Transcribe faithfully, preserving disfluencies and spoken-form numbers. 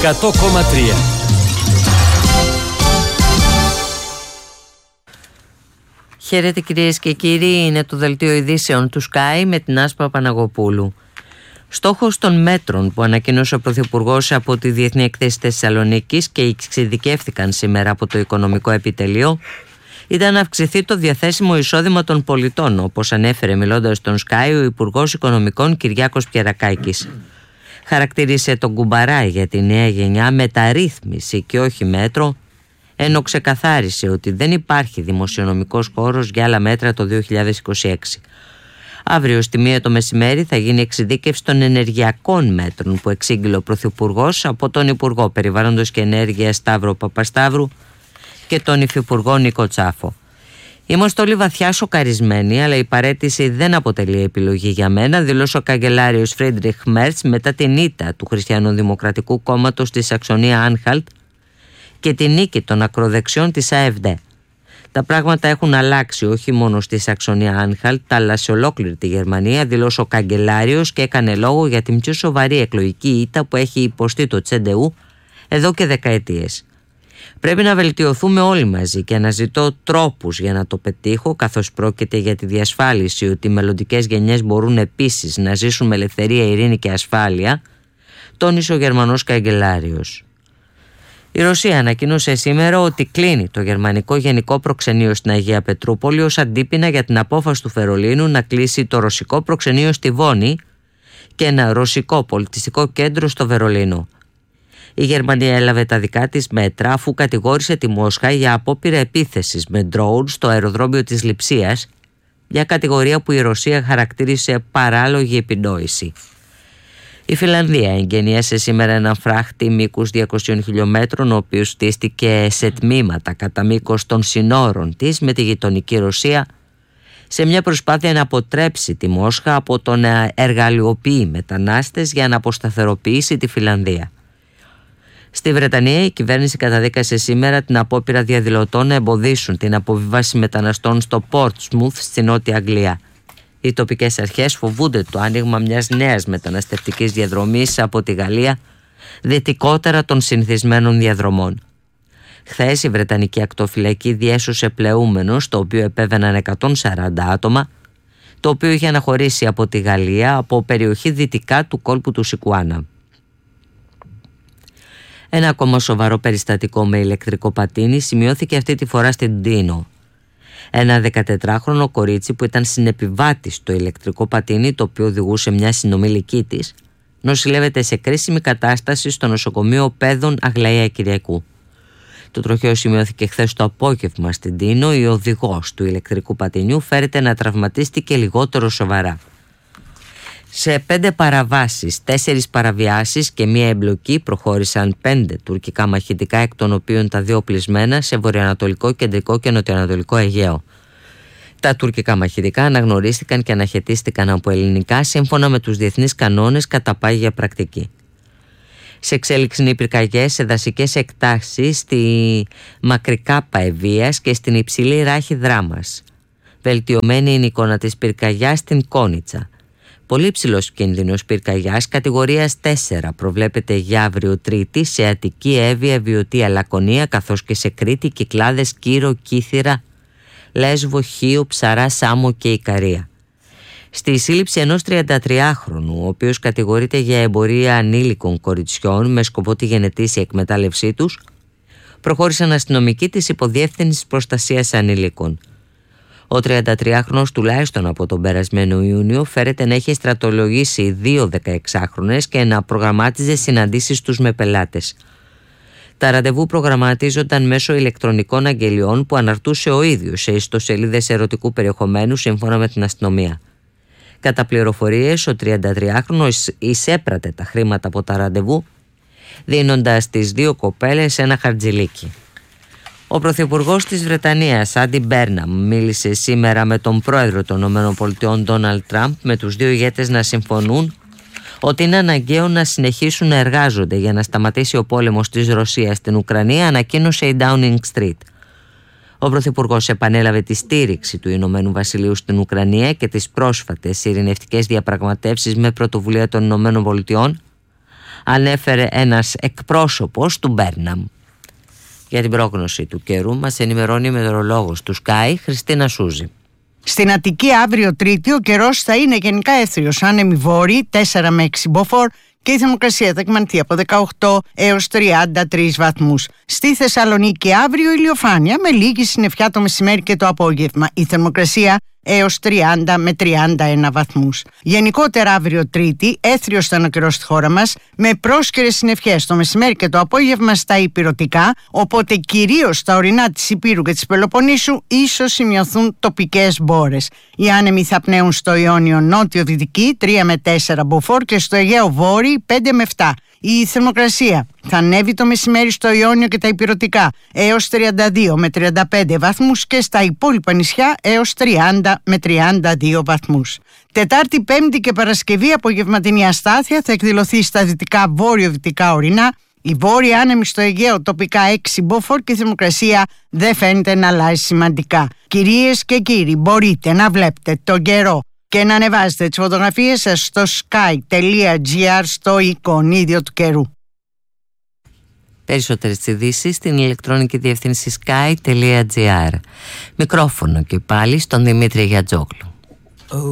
εκατό κόμμα τρία. Χαίρετε κυρίες και κύριοι, είναι το δελτίο ειδήσεων του Sky με την Άσπα Παναγοπούλου. Στόχος των μέτρων που ανακοίνωσε ο Πρωθυπουργός από τη Διεθνή Εκθέση Θεσσαλονίκης και εξειδικεύθηκαν σήμερα από το Οικονομικό Επιτελείο ήταν να αυξηθεί το διαθέσιμο εισόδημα των πολιτών, όπως ανέφερε μιλώντας στον Sky ο Υπουργός Οικονομικών Κυριάκος Πιερακάκης. Χαρακτήρισε τον κουμπαρά για τη νέα γενιά μεταρρύθμιση και όχι μέτρο, ενώ ξεκαθάρισε ότι δεν υπάρχει δημοσιονομικός χώρος για άλλα μέτρα το δύο χιλιάδες είκοσι έξι. Αύριο στη μία το μεσημέρι θα γίνει εξειδίκευση των ενεργειακών μέτρων που εξήγηλε ο Πρωθυπουργός από τον Υπουργό Περιβάλλοντος και Ενέργειας Σταύρο Παπασταύρου και τον Υφυπουργό Νίκο Τσάφο. Είμαστε όλοι βαθιά σοκαρισμένοι, αλλά η παραίτηση δεν αποτελεί επιλογή για μένα, δήλωσε ο καγκελάριος Φρίντριχ Μέρτς μετά την ήττα του Χριστιανοδημοκρατικού Κόμματος στη Σαξονία Άνχαλτ και την νίκη των ακροδεξιών της ΑΕΒΔ. Τα πράγματα έχουν αλλάξει όχι μόνο στη Σαξονία Άνχαλτ, αλλά σε ολόκληρη τη Γερμανία, δήλωσε ο καγκελάριος και έκανε λόγο για την πιο σοβαρή εκλογική ήττα που έχει υποστεί το Τσεντεού εδώ και δεκαετίες. Πρέπει να βελτιωθούμε όλοι μαζί και αναζητώ τρόπους για να το πετύχω, καθώς πρόκειται για τη διασφάλιση ότι οι μελλοντικές γενιές μπορούν επίσης να ζήσουν με ελευθερία, ειρήνη και ασφάλεια, τόνισε ο Γερμανός καγκελάριος. Η Ρωσία ανακοίνωσε σήμερα ότι κλείνει το γερμανικό γενικό προξενείο στην Αγία Πετρούπολη ως αντίπεινα για την απόφαση του Βερολίνου να κλείσει το ρωσικό προξενείο στη Βόνη και ένα ρωσικό πολιτιστικό κέντρο στο Βερολίνο. Η Γερμανία έλαβε τα δικά της μέτρα αφού κατηγόρησε τη Μόσχα για απόπειρα επίθεσης με ντρόουν στο αεροδρόμιο της Λειψίας, μια κατηγορία που η Ρωσία χαρακτήρισε παράλογη επινόηση. Η Φινλανδία εγγενίασε σήμερα έναν φράχτη μήκους διακοσίων χιλιόμετρων, ο οποίος στήστηκε σε τμήματα κατά μήκος των συνόρων της με τη γειτονική Ρωσία, σε μια προσπάθεια να αποτρέψει τη Μόσχα από το να εργαλειοποιεί μετανάστες για να αποσταθεροποιήσει τη Φινλανδία. Στη Βρετανία η κυβέρνηση καταδίκασε σήμερα την απόπειρα διαδηλωτών να εμποδίσουν την αποβίβαση μεταναστών στο Πόρτσμουθ στη Νότια Αγγλία. Οι τοπικές αρχές φοβούνται το άνοιγμα μιας νέας μεταναστευτικής διαδρομής από τη Γαλλία δυτικότερα των συνηθισμένων διαδρομών. Χθες η Βρετανική ακτοφυλακή διέσωσε πλεούμενο, στο οποίο επέβαιναν εκατόν σαράντα άτομα, το οποίο είχε αναχωρήσει από τη Γαλλία από περιοχή δυτικά του κόλπου του Σικουάνα. Ένα ακόμα σοβαρό περιστατικό με ηλεκτρικό πατίνι σημειώθηκε αυτή τη φορά στην Τίνο. Ένα δεκατετράχρονο κορίτσι που ήταν συνεπιβάτης στο ηλεκτρικό πατίνι, το οποίο οδηγούσε μια συνομιλική της, νοσηλεύεται σε κρίσιμη κατάσταση στο νοσοκομείο Πέδων Αγλαία Κυριακού. Το τροχαίο σημειώθηκε χθες το απόγευμα στην Τίνο. Η οδηγός του ηλεκτρικού πατινιού φέρεται να τραυματίστηκε λιγότερο σοβαρά. Σε πέντε παραβάσεις, τέσσερις παραβιάσεις και μία εμπλοκή προχώρησαν πέντε τουρκικά μαχητικά, εκ των οποίων τα δύο οπλισμένα σε βορειοανατολικό, κεντρικό και νοτιοανατολικό Αιγαίο. Τα τουρκικά μαχητικά αναγνωρίστηκαν και αναχαιτίστηκαν από ελληνικά σύμφωνα με τους διεθνείς κανόνες κατά πάγια πρακτική. Σε εξέλιξη είναι οι πυρκαγιές σε δασικές εκτάσεις στη Μακρικάπα Ευβοίας και στην υψηλή ράχη Δράμας. Βελτιωμένη είναι η εικόνα της πυρκαγιάς στην Κόνιτσα. Πολύ ψηλός κίνδυνος πυρκαγιάς κατηγορίας τέσσερα προβλέπεται για αύριο Τρίτη σε Αττική, Εύβοια, Βιωτία, Λακωνία, καθώς και σε Κρήτη, Κυκλάδες, Κύρο, Κύθυρα, Λέσβο, Χίο, Ψαρά, Σάμο και Ικαρία. Στη σύλληψη ενός τριαντατριάχρονου, ο οποίος κατηγορείται για εμπορία ανήλικων κοριτσιών με σκοπό τη γενετήσια εκμετάλλευσή τους, προχώρησαν αστυνομικοί της Υποδιεύθυνσης Προστασίας Ανηλίκων. Ο τριαντατριάχρονος, τουλάχιστον από τον περασμένο Ιούνιο, φέρεται να έχει στρατολογήσει δύο δεκαεξάχρονες και να προγραμμάτιζε συναντήσεις τους με πελάτες. Τα ραντεβού προγραμματίζονταν μέσω ηλεκτρονικών αγγελιών που αναρτούσε ο ίδιος σε ιστοσελίδες ερωτικού περιεχομένου, σύμφωνα με την αστυνομία. Κατά πληροφορίες, ο τριαντατριάχρονος εισέπρατε τα χρήματα από τα ραντεβού, δίνοντας τις δύο κοπέλες ένα χαρτζηλίκι. Ο Πρωθυπουργός της Βρετανίας, Άντι Μπέρναμ, μίλησε σήμερα με τον πρόεδρο των ΗΠΑ, Ντόναλντ Τραμπ, με τους δύο ηγέτες να συμφωνούν ότι είναι αναγκαίο να συνεχίσουν να εργάζονται για να σταματήσει ο πόλεμος της Ρωσίας στην Ουκρανία, ανακοίνωσε η Downing Street. Ο Πρωθυπουργός επανέλαβε τη στήριξη του Ηνωμένου Βασιλείου στην Ουκρανία και τις πρόσφατες ειρηνευτικές διαπραγματεύσεις με πρωτοβουλία των Ηνωμένων Πολιτειών, ανέφερε ένας εκπρόσωπος του Μπέρναμ. Για την πρόγνωση του καιρού μας ενημερώνει η μετεωρολόγος του Sky, Χριστίνα Σούζη. Στην Αττική αύριο Τρίτη ο καιρός θα είναι γενικά έθριος, άνεμοι βόρειοι τέσσερα με έξι μποφόρ και η θερμοκρασία θα εκμανθεί από δεκαοκτώ έως τριάντα τρεις βαθμούς. Στη Θεσσαλονίκη αύριο ηλιοφάνεια με λίγη συννεφιά το μεσημέρι και το απόγευμα. Η θερμοκρασία έως τριάντα με τριάντα ένα βαθμούς. Γενικότερα αύριο Τρίτη έθριος θα είναι ο καιρός στη χώρα μας με πρόσκαιρες συννεφιές το μεσημέρι και το απόγευμα στα ηπειρωτικά, οπότε κυρίως στα ορεινά της Ηπείρου και της Πελοποννήσου ίσως σημειωθούν τοπικές μπόρες. Οι άνεμοι θα πνέουν στο Ιόνιο νότιο-δυτική τρία με τέσσερα μποφόρ και στο Αιγαίο βόρειο πέντε με επτά. Η θερμοκρασία θα ανέβει το μεσημέρι στο Ιόνιο και τα ηπειρωτικά έως τριάντα δύο με τριάντα πέντε βαθμούς και στα υπόλοιπα νησιά έως τριάντα με τριάντα δύο βαθμούς. Τετάρτη, Πέμπτη και Παρασκευή απογευματινή αστάθεια θα εκδηλωθεί στα δυτικά βόρειο-δυτικά ορεινά. Η βόρεια άνεμη στο Αιγαίο τοπικά έξι μποφόρ και η θερμοκρασία δεν φαίνεται να αλλάζει σημαντικά. Κυρίες και κύριοι, μπορείτε να βλέπετε τον καιρό και να ανεβάζετε τις φωτογραφίες σας στο sky τελεία gr στο εικονίδιο του καιρού. Περισσότερες ειδήσεις στην ηλεκτρονική διεύθυνση sky τελεία gr. Μικρόφωνο και πάλι στον Δημήτρη Γιατζόγλου.